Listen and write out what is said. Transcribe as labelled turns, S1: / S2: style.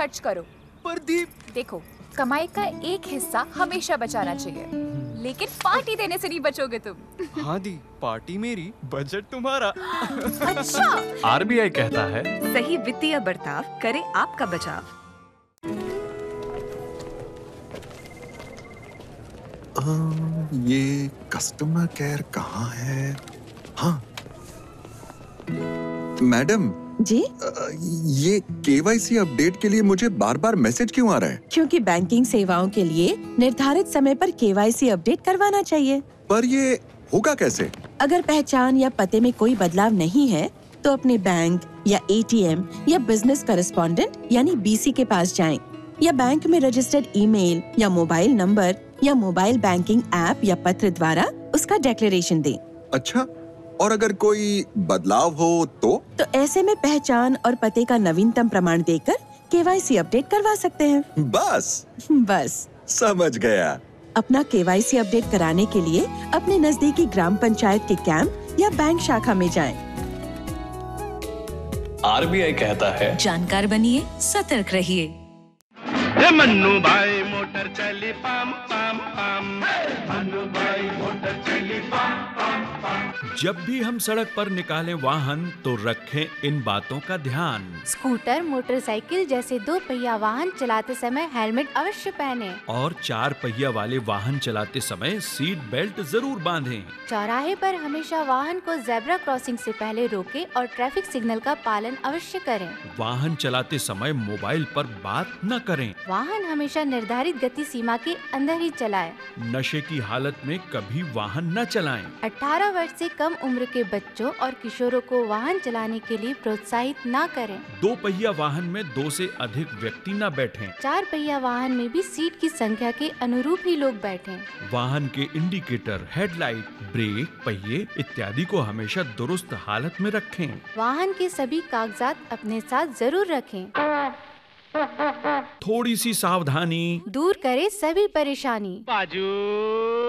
S1: खर्च करो।
S2: पर दीप,
S1: देखो, कमाई का एक हिस्सा हमेशा बचाना चाहिए, लेकिन पार्टी देने से नहीं बचोगे तुम।
S2: हाँ दी, पार्टी मेरी, बजट तुम्हारा।
S1: अच्छा।
S3: आरबीआई कहता है,
S4: सही वित्तीय बर्ताव करे आपका बचाव।
S5: ये कस्टमर केयर कहाँ है? हाँ मैडम
S6: जी,
S5: ये केवाईसी अपडेट के लिए मुझे बार बार मैसेज क्यों आ रहा है?
S6: क्योंकि बैंकिंग सेवाओं के लिए निर्धारित समय पर केवाईसी अपडेट करवाना चाहिए।
S5: पर ये होगा कैसे?
S6: अगर पहचान या पते में कोई बदलाव नहीं है तो अपने बैंक या एटीएम या बिजनेस करेस्पॉन्डेंट यानी बीसी के पास जाएं, या बैंक में रजिस्टर्ड ईमेल या मोबाइल नंबर या मोबाइल बैंकिंग ऐप या पत्र द्वारा उसका डिक्लेरेशन दें।
S5: अच्छा, और अगर कोई बदलाव हो तो
S6: ऐसे में पहचान और पते का नवीनतम प्रमाण देकर केवाईसी अपडेट करवा सकते हैं। बस
S5: समझ गया।
S6: अपना केवाईसी अपडेट कराने के लिए अपने नजदीकी ग्राम पंचायत के कैंप या बैंक शाखा में जाएं।
S3: आरबीआई कहता है,
S4: जानकार बनिए, सतर्क रहिए।
S7: मन्नू भाई मोटर चली पाम पाम पाम, मन्नू भाई मोटर चली पाम पाम पाम।
S8: जब भी हम सड़क पर निकालें वाहन तो रखें इन बातों का ध्यान।
S9: स्कूटर, मोटरसाइकिल जैसे 2 पहिया वाहन चलाते समय हेलमेट अवश्य पहनें।
S8: और 4 पहिया वाले वाहन चलाते समय सीट बेल्ट जरूर बांधें।
S9: चौराहे पर हमेशा वाहन को जेब्रा क्रॉसिंग से पहले रोकें और ट्रैफिक सिग्नल का पालन अवश्य करें।
S8: वाहन चलाते समय मोबाइल पर बात न करें।
S9: वाहन हमेशा निर्धारित गति सीमा के अंदर ही चलाएं।
S8: नशे की हालत में कभी वाहन न चलाएं।
S9: 18 वर्ष से कम उम्र के बच्चों और किशोरों को वाहन चलाने के लिए प्रोत्साहित न करें।
S8: 2 पहिया वाहन में 2 से अधिक व्यक्ति न बैठें।
S9: 4 पहिया वाहन में भी सीट की संख्या के अनुरूप ही लोग बैठें।
S8: वाहन के इंडिकेटर, हेडलाइट, ब्रेक, पहिए इत्यादि को हमेशा दुरुस्त हालत में रखें।
S9: वाहन के सभी कागजात अपने साथ जरूर रखें।
S8: थोड़ी सी सावधानी
S9: दूर करे सभी परेशानी।
S7: बाजू